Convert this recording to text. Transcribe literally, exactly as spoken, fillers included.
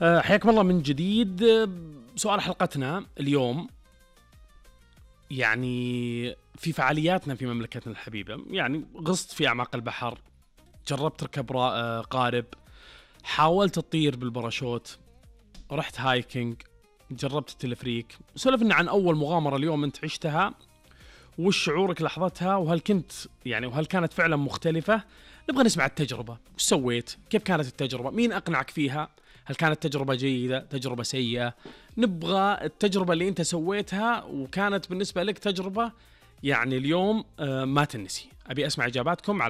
أه حياكم الله من جديد. سؤال حلقتنا اليوم يعني في فعالياتنا في مملكتنا الحبيبة، يعني غصت في أعماق البحر، جربت تركب قارب، حاولت تطير بالباراشوت، رحت هايكينج، جربت التلفريك. سولفنا عن أول مغامرة اليوم أنت عشتها وش شعورك لحظتها، وهل كنت يعني وهل كانت فعلا مختلفة. نبغى نسمع التجربة، وش سويت، كيف كانت التجربة، مين أقنعك فيها، هل كانت تجربة جيدة، تجربة سيئة. نبغى التجربة اللي أنت سويتها وكانت بالنسبة لك تجربة يعني اليوم ما تنسي. أبي أسمع إجاباتكم على